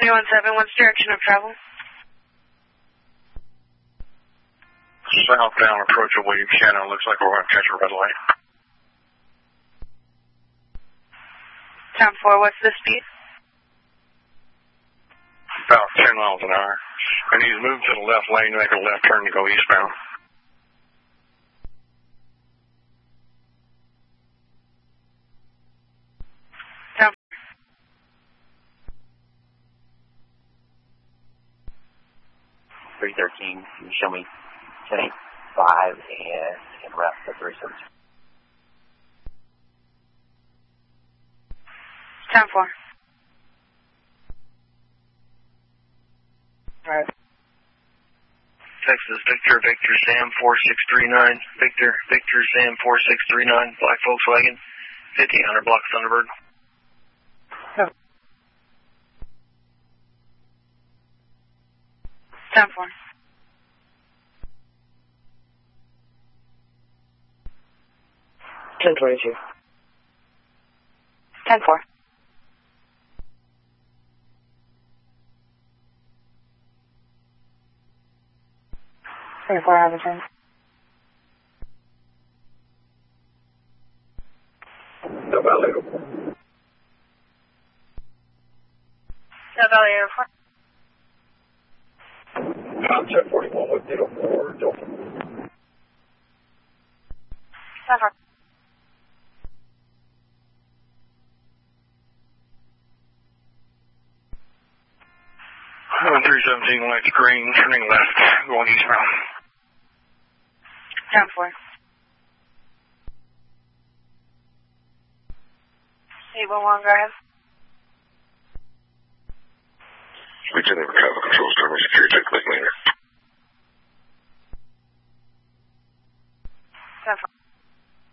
317, what's direction of travel? Southbound approach of William Shannon. Looks like we're going to catch a red light. Town 4, what's the speed? About 10 miles an hour. And he's moved to the left lane to make a left turn to go eastbound. Town 313, can you show me 1085 and rest at 317? Town 4. Alright. Texas, Victor, Sam 4639. Victor, Sam 4639. Black Volkswagen, 1500 block Thunderbird. Town 4. Ten 22. 10 4. Harvison. Del Valle. Del Valle Airport. Contact 41 with 04 Delta. Town 4. 317 lights green, turning left, going eastbound. Town 4. 811, go ahead. Lieutenant Mechanical Control Starboard Security Check Lake later. Town 4.